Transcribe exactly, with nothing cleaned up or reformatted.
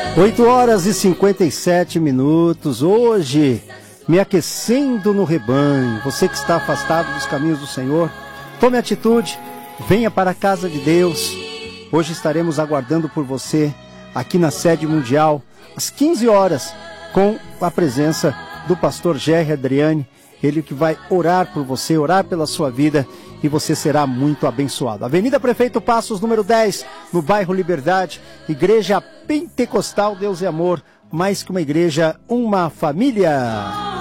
oito horas e cinquenta e sete minutos, hoje, me aquecendo no rebanho. Você que está afastado dos caminhos do Senhor, tome atitude, venha para a casa de Deus. Hoje estaremos aguardando por você aqui na sede mundial, às quinze horas, com a presença do pastor Gerry Adriani, ele que vai orar por você, orar pela sua vida, e você será muito abençoado. Avenida Prefeito Passos, número dez, no bairro Liberdade, Igreja Pentecostal Deus e Amor, mais que uma igreja, uma família.